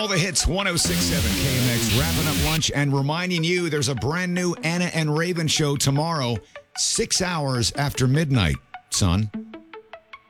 All the hits, 1067 KMX, wrapping up lunch and reminding you there's a brand new Anna and Raven show tomorrow, 6 hours after midnight, son.